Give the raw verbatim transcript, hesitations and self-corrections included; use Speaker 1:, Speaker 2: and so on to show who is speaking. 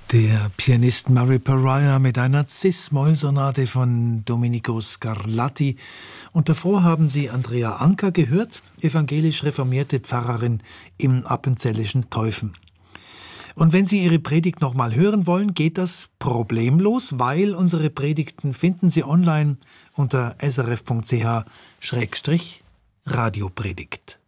Speaker 1: Der Pianist Murray Pariah mit einer Cis-Moll-Sonate von Domenico Scarlatti. Und davor haben Sie Andrea Anka gehört, evangelisch-reformierte Pfarrerin im appenzellischen Teufen. Und wenn Sie Ihre Predigt nochmal hören wollen, geht das problemlos, weil unsere Predigten finden Sie online unter s r f punkt c h Schrägstrich Radiopredigt.